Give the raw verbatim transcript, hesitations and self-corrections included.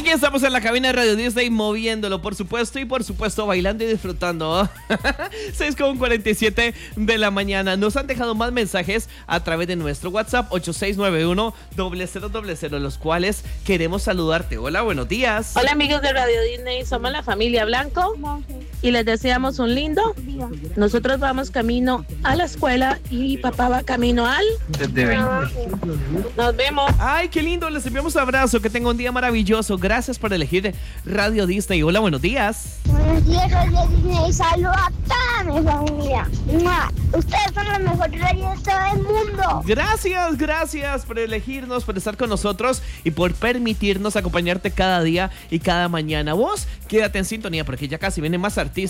Aquí estamos en la cabina de Radio Disney moviéndolo, por supuesto, y por supuesto bailando y disfrutando. seis con cuarenta y siete de la mañana. Nos han dejado más mensajes a través de nuestro WhatsApp ocho seis nueve uno, cero cero cero cero, los cuales queremos saludarte. Hola, buenos días. Hola amigos de Radio Disney, somos la familia Blanco y les deseamos un lindo. Nosotros vamos camino a la escuela y papá va camino al... Nos vemos. Ay, qué lindo, les enviamos un abrazo, que tenga un día maravilloso. Gracias por elegir Radio Disney. Hola, buenos días. Buenos días, Radio Disney. Saludos a toda mi familia. ¡Mua! Ustedes son los mejores radios de todo el mundo. Gracias, gracias por elegirnos, por estar con nosotros y por permitirnos acompañarte cada día y cada mañana. Vos, quédate en sintonía porque ya casi vienen más artistas